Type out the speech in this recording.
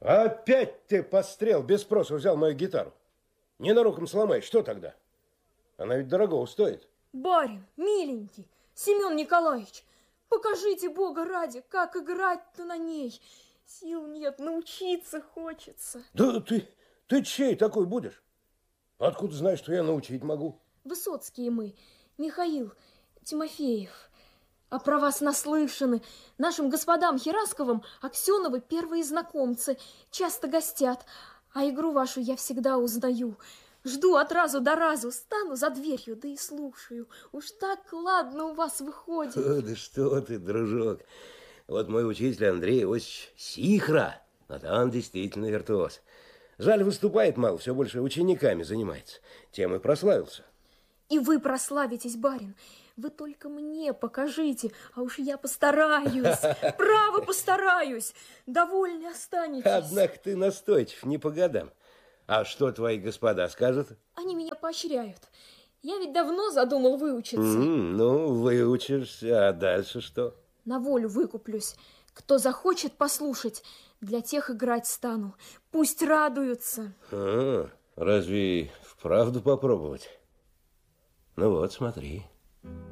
Опять ты пострел, без спроса взял мою гитару. Ненароком сломаешь, что тогда? Она ведь дорогого стоит. Барин, миленький, Семен Николаевич, покажите, Бога ради, как играть-то на ней. Сил нет, научиться хочется. Да ты чей такой будешь? Откуда знаешь, что я научить могу? Высоцкие мы, Михаил Тимофеев. А про вас наслышаны. Нашим господам Херасковым Аксеновы первые знакомцы, часто гостят. А игру вашу я всегда узнаю. Жду от разу до разу, стану за дверью, да и слушаю. Уж так ладно у вас выходит. Да что ты, дружок. Вот мой учитель Андрей Иосифович Сихра, а он действительно виртуоз. Жаль, выступает мало, все больше учениками занимается. Тем и прославился. И вы прославитесь, барин. Вы только мне покажите, а уж я постараюсь. Право постараюсь. Довольны останетесь. Однако ты настойчив, не по годам. А что твои господа скажут? Они меня поощряют. Я ведь давно задумал выучиться. Ну, выучишься, а дальше что? На волю выкуплюсь. Кто захочет послушать, для тех играть стану. Пусть радуются. Разве вправду попробовать? Ну вот, смотри.